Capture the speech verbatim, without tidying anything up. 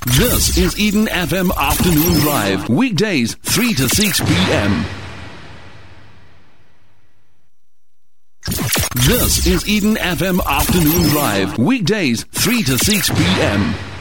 This is Eden F M Afternoon Drive. Weekdays, three to six p.m. This is Eden F M Afternoon Drive. Weekdays, three to six p.m.